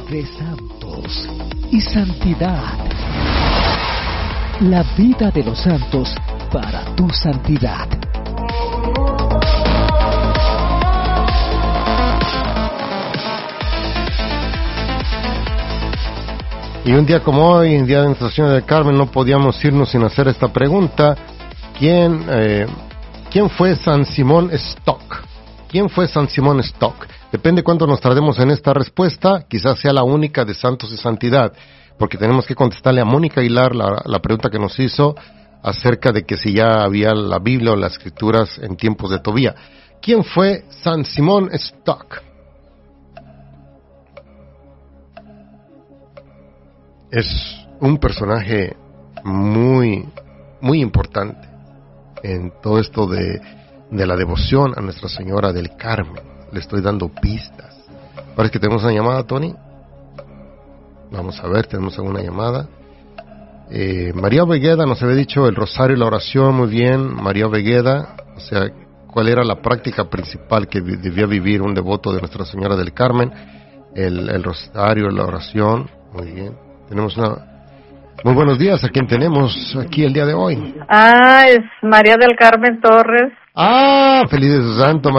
de santos y santidad. La vida de los santos para tu santidad. Y un día como hoy, en día de Nuestra Señora del Carmen, no podíamos irnos sin hacer esta pregunta. ¿Quién fue San Simón Stock? ¿Quién fue San Simón Stock? Depende cuánto nos tardemos en esta respuesta, quizás sea la única de santos y santidad, porque tenemos que contestarle a Mónica Aguilar la pregunta que nos hizo acerca de que si ya había la Biblia o las Escrituras en tiempos de Tobía. ¿Quién fue San Simón Stock? Es un personaje muy, muy importante en todo esto de la devoción a Nuestra Señora del Carmen. Le estoy dando pistas. Parece que tenemos una llamada, Tony. Vamos a ver, tenemos alguna llamada. María Vegueda nos había dicho el rosario y la oración. Muy bien, María Vegueda. O sea, ¿cuál era la práctica principal que debía vivir un devoto de Nuestra Señora del Carmen? El rosario y la oración. Muy bien. Tenemos una... Muy buenos días. ¿A quién tenemos aquí el día de hoy? Es María del Carmen Torres. Feliz de su santo, María.